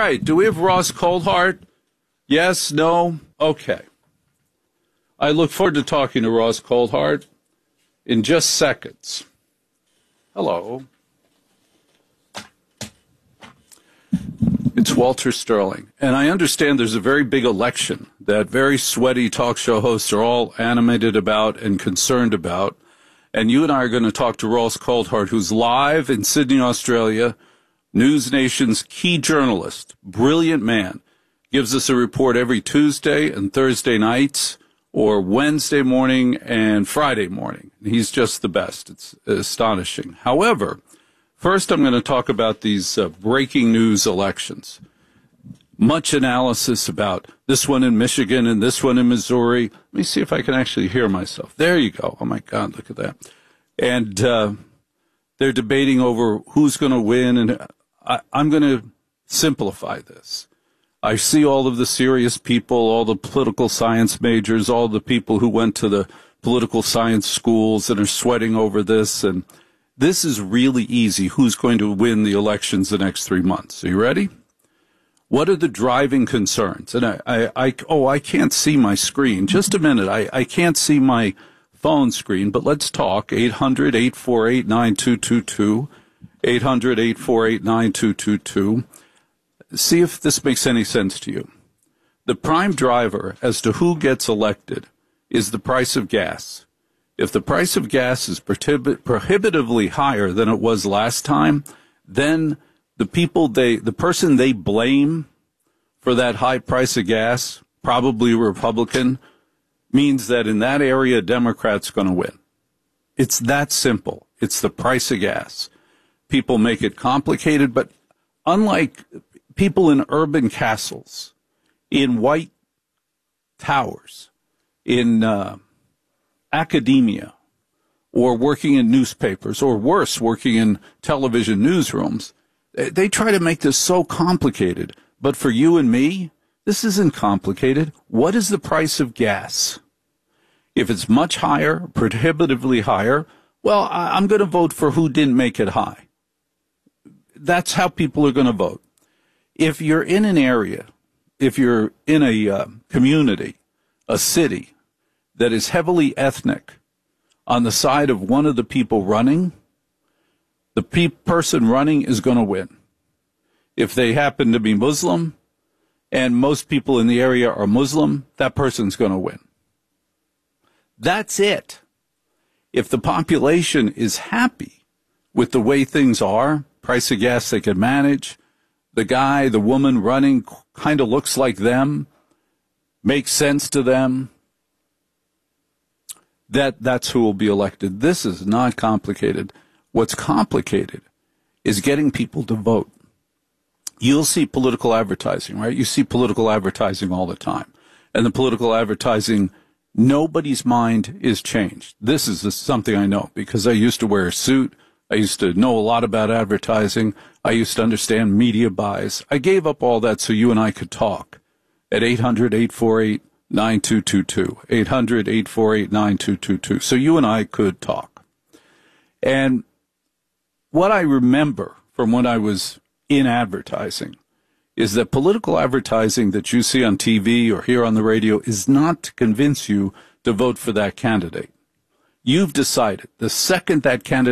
right. Do we have Ross Coulthart? Yes? No? Okay. I look forward to talking to Ross Coulthart in just seconds. Hello. It's Walter Sterling. And I understand there's a very big election that very sweaty talk show hosts are all animated about and concerned about. And you and I are going to talk to Ross Coulthart, who's live in Sydney, Australia, News Nation's key journalist, brilliant man, gives us a report every Tuesday and Thursday nights, or Wednesday morning and Friday morning. He's just the best. It's astonishing. However, first I'm going to talk about these breaking news elections. Much analysis about this one in Michigan and this one in Missouri. Let me see if I can actually hear myself. There you go. Oh, my God, look at that. And they're debating over who's going to win, and I'm going to simplify this. I see all of the serious people, all the political science majors, all the people who went to the political science schools and are sweating over this, and this is really easy. Who's going to win the elections the next 3 months? Are you ready? What are the driving concerns? And I can't see my screen. Just a minute. I can't see my phone screen, but let's talk. 800-848-9222. 800-848-9222. See if this makes any sense to you. The prime driver as to who gets elected is the price of gas. If the price of gas is prohibitively higher than it was last time, then the person they blame for that high price of gas, probably a Republican, means that in that area, a Democrat's going to win. It's that simple. It's the price of gas. People make it complicated, but unlike people in urban castles, in white towers, in academia, or working in newspapers, or worse, working in television newsrooms, they try to make this so complicated. But for you and me, this isn't complicated. What is the price of gas? If it's much higher, prohibitively higher, well, I'm going to vote for who didn't make it high. That's how people are going to vote. If you're in an area, if you're in a community, a city that is heavily ethnic on the side of one of the people running, the person running is going to win. If they happen to be Muslim and most people in the area are Muslim, that person's going to win. That's it. If the population is happy with the way things are, price of gas they can manage, the woman running kind of looks like them, makes sense to them, that's who will be elected. This is not complicated. What's complicated is getting people to vote. You'll see political advertising, right? You see political advertising all the time. And the political advertising, nobody's mind is changed. This is something I know because I used to wear a suit. I used to know a lot about advertising. I used to understand media buys. I gave up all that so you and I could talk at 800-848-9222. 800-848-9222. So you and I could talk. And what I remember from when I was in advertising is that political advertising that you see on TV or hear on the radio is not to convince you to vote for that candidate. You've decided the second that candidate